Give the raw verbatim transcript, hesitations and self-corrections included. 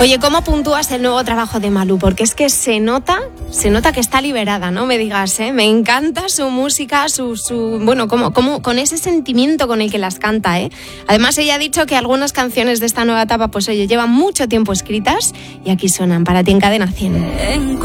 Oye, ¿cómo puntúas el nuevo trabajo de Malú? Porque es que se nota, se nota que está liberada, no me digas, ¿eh? Me encanta su música, su, su bueno, como, como, con ese sentimiento con el que las canta, ¿eh? Además, ella ha dicho que algunas canciones de esta nueva etapa, pues oye, llevan mucho tiempo escritas y aquí suenan para ti en Cadena cien.